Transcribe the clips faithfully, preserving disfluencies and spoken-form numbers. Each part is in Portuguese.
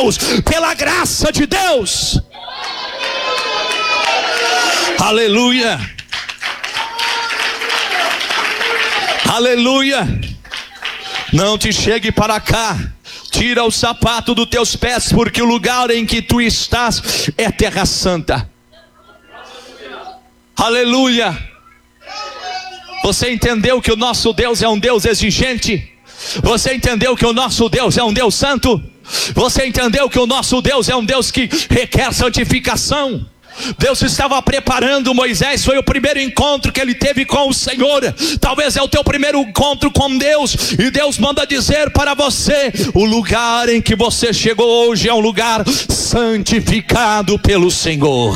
pela graça de Deus. Aleluia. Aleluia. Não te chegue para cá. Tira o sapato dos teus pés, porque o lugar em que tu estás é terra santa. Aleluia. Você entendeu que o nosso Deus é um Deus exigente? Você entendeu que o nosso Deus é um Deus santo? Você entendeu que o nosso Deus é um Deus que requer santificação? Deus estava preparando Moisés, foi o primeiro encontro que ele teve com o Senhor. Talvez é o teu primeiro encontro com Deus, e Deus manda dizer para você: o lugar em que você chegou hoje é um lugar santificado pelo Senhor.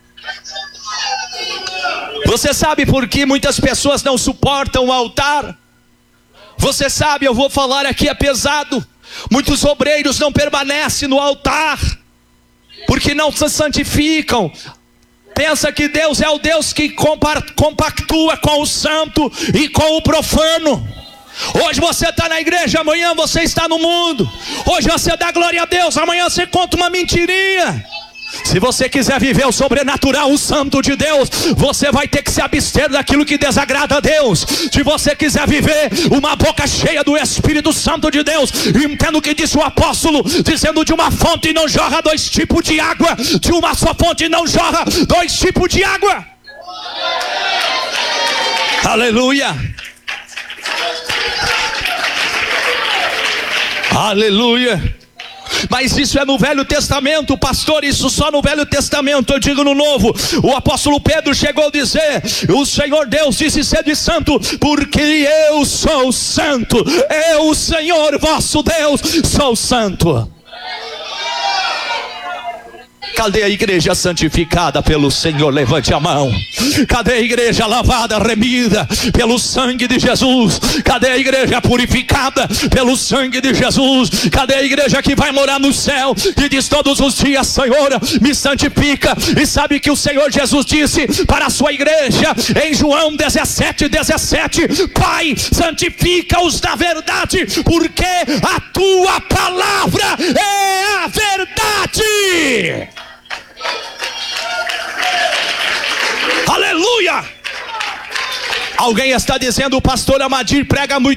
Você sabe por que muitas pessoas não suportam o altar? Você sabe, eu vou falar aqui, é pesado. Muitos obreiros não permanecem no altar porque não se santificam. Pensa que Deus é o Deus que compactua com o santo e com o profano. Hoje você está na igreja, amanhã você está no mundo. Hoje você dá glória a Deus, amanhã você conta uma mentirinha. Se você quiser viver o sobrenatural, o santo de Deus, você vai ter que se abster daquilo que desagrada a Deus. Se você quiser viver uma boca cheia do Espírito Santo de Deus, entenda o que disse o apóstolo, dizendo: de uma fonte não jorra dois tipos de água, de uma só fonte não jorra dois tipos de água. Aleluia. Aleluia. Mas isso é no Velho Testamento, pastor, isso só no Velho Testamento. Eu digo no Novo. O apóstolo Pedro chegou a dizer: o Senhor Deus disse: sede santo, porque eu sou santo. Eu, o Senhor vosso Deus, sou santo. Cadê a igreja santificada pelo Senhor? Levante a mão. Cadê a igreja lavada, remida pelo sangue de Jesus? Cadê a igreja purificada pelo sangue de Jesus? Cadê a igreja que vai morar no céu e diz todos os dias: Senhor, me santifica? E sabe que o Senhor Jesus disse para a sua igreja em João dezessete, dezessete: Pai, santifica-os na verdade, porque a tua palavra é a verdade. Aleluia. Alguém está dizendo: o pastor Amadir prega muito